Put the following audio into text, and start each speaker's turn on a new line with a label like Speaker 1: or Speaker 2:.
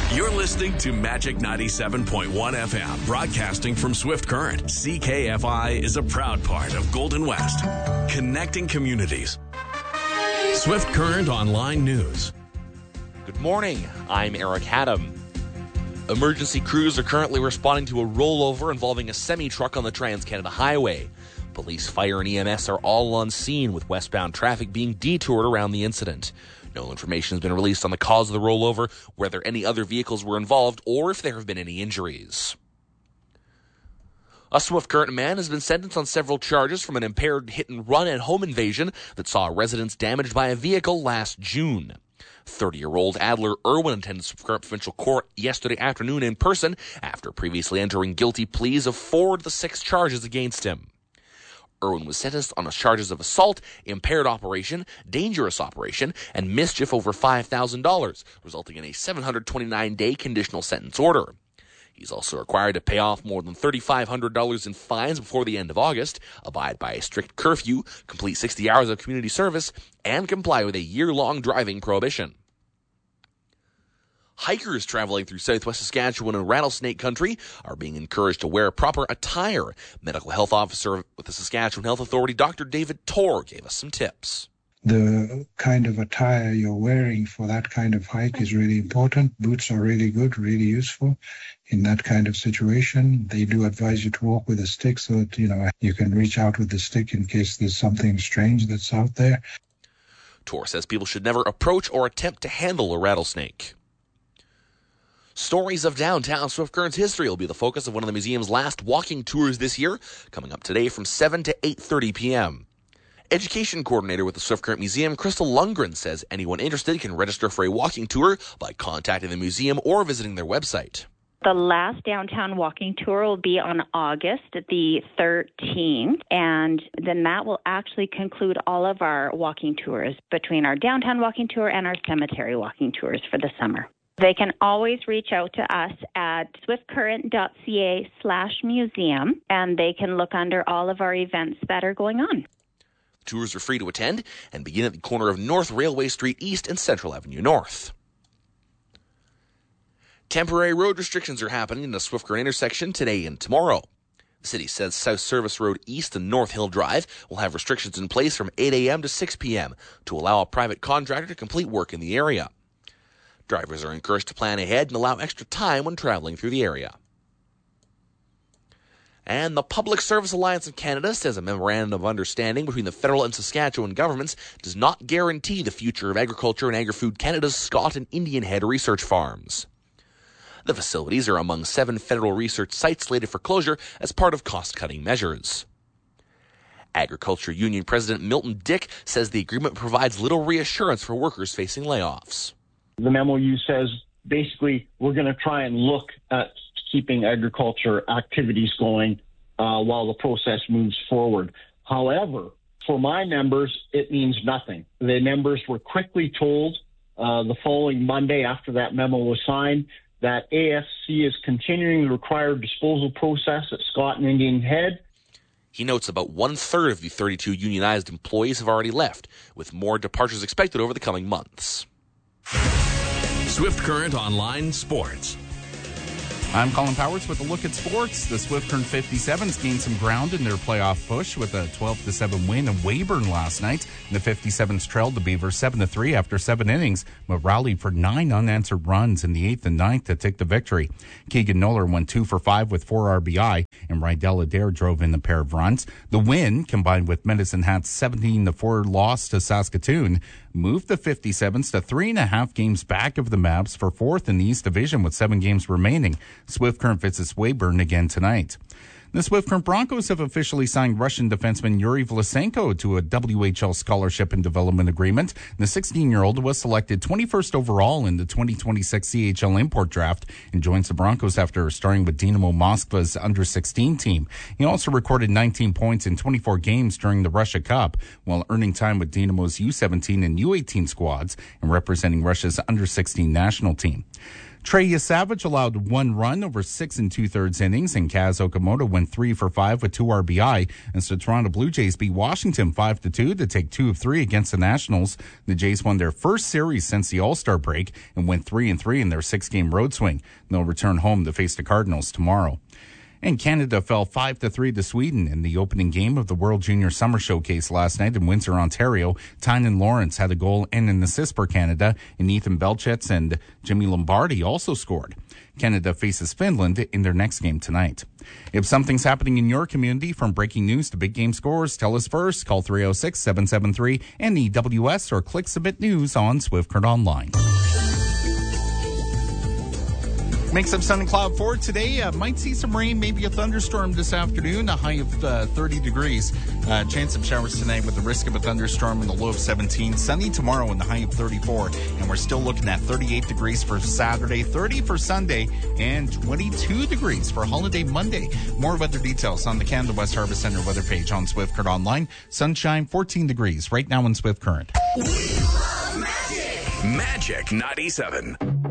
Speaker 1: You're listening to Magic 97.1 FM, broadcasting from Swift Current. CKFI is a proud part of Golden West, connecting communities. Swift Current Online News.
Speaker 2: Good morning. I'm Eric Haddam. Emergency crews are currently responding to a rollover involving a semi-truck on the Trans-Canada Highway. Police, fire, and EMS are all on scene, with westbound traffic being detoured around the incident. No information has been released on the cause of the rollover, whether any other vehicles were involved, or if there have been any injuries. A Swift Current man has been sentenced on several charges from an impaired hit-and-run and home invasion that saw residents damaged by a vehicle last June. 30-year-old Adler Irwin attended Swift Current Provincial Court yesterday afternoon in person after previously entering guilty pleas of 4 of the 6 charges against him. Irwin was sentenced on charges of assault, impaired operation, dangerous operation, and mischief over $5,000, resulting in a 729-day conditional sentence order. He's also required to pay off more than $3,500 in fines before the end of August, abide by a strict curfew, complete 60 hours of community service, and comply with a year-long driving prohibition. Hikers traveling through southwest Saskatchewan and rattlesnake country are being encouraged to wear proper attire. Medical health officer with the Saskatchewan Health Authority, Dr. David Torr, gave us some tips.
Speaker 3: The kind of attire you're wearing for that kind of hike is really important. Boots are really good, really useful in that kind of situation. They do advise you to walk with a stick so that, you can reach out with the stick in case there's something strange that's out there.
Speaker 2: Torr says people should never approach or attempt to handle a rattlesnake. Stories of downtown Swift Current's history will be the focus of one of the museum's last walking tours this year, coming up today from 7 to 8:30 p.m. Education coordinator with the Swift Current Museum, Crystal Lundgren, says anyone interested can register for a walking tour by contacting the museum or visiting their website.
Speaker 4: The last downtown walking tour will be on August the 13th, and then that will actually conclude all of our walking tours between our downtown walking tour and our cemetery walking tours for the summer. They can always reach out to us at swiftcurrent.ca/museum, and they can look under all of our events that are going on.
Speaker 2: Tours are free to attend and begin at the corner of North Railway Street East and Central Avenue North. Temporary road restrictions are happening in the Swift Current intersection today and tomorrow. The city says South Service Road East and North Hill Drive will have restrictions in place from 8 a.m. to 6 p.m. to allow a private contractor to complete work in the area. Drivers are encouraged to plan ahead and allow extra time when traveling through the area. And the Public Service Alliance of Canada says a memorandum of understanding between the federal and Saskatchewan governments does not guarantee the future of agriculture and Agri-Food Canada's Scott and Indian Head research farms. The facilities are among 7 federal research sites slated for closure as part of cost-cutting measures. Agriculture Union President Milton Dick says the agreement provides little reassurance for workers facing layoffs.
Speaker 5: The MOU says basically we're going to try and look at keeping agriculture activities going while the process moves forward. However, for my members, it means nothing. The members were quickly told the following Monday after that memo was signed that AFC is continuing the required disposal process at Scott and Indian Head.
Speaker 2: He notes about 1/3 of the 32 unionized employees have already left, with more departures expected over the coming months.
Speaker 1: Swift Current Online Sports.
Speaker 6: I'm Colin Powers with a look at sports. The Swift Current 57s gained some ground in their playoff push with a 12-7 win in Weyburn last night. The 57s trailed the Beavers 7-3 after 7 innings, but rallied for 9 unanswered runs in the 8th and 9th to take the victory. Keegan Noller went 2 for 5 with 4 RBI, and Rydell Adair drove in the pair of runs. The win, combined with Medicine Hat's 17-4 loss to Saskatoon, moved the 57s to 3.5 games back of the Mavs for 4th in the East Division with 7 games remaining. Swift Current visits Weyburn again tonight. The Swift Current Broncos have officially signed Russian defenseman Yuri Vlasenko to a WHL scholarship and development agreement. The 16-year-old was selected 21st overall in the 2026 CHL import draft and joins the Broncos after starting with Dynamo Moskva's under-16 team. He also recorded 19 points in 24 games during the Russia Cup, while earning time with Dynamo's U17 and U18 squads and representing Russia's under-16 national team. Trey Savage allowed 1 run over 6 2/3 innings, and Kaz Okamoto went 3 for 5 with 2 RBI. And so Toronto Blue Jays beat Washington 5-2 to take 2 of 3 against the Nationals. The Jays won their first series since the All-Star break and went 3-3 in their 6-game road swing. They'll return home to face the Cardinals tomorrow. And Canada fell 5-3 to Sweden in the opening game of the World Junior Summer Showcase last night in Windsor, Ontario. Tynan Lawrence had a goal and an assist for Canada, and Ethan Belchets and Jimmy Lombardi also scored. Canada faces Finland in their next game tonight. If something's happening in your community, from breaking news to big game scores, tell us first. Call 306-773-NEWS or click Submit News on Swift Current Online. Mix of sun and cloud for today. Might see some rain, maybe a thunderstorm this afternoon, a high of 30 degrees. Chance of showers tonight with the risk of a thunderstorm in the low of 17. Sunny tomorrow in the high of 34. And we're still looking at 38 degrees for Saturday, 30 for Sunday, and 22 degrees for holiday Monday. More weather details on the Canada West Harvest Center weather page on Swift Current Online. Sunshine, 14 degrees right now in Swift Current.
Speaker 1: Magic 97.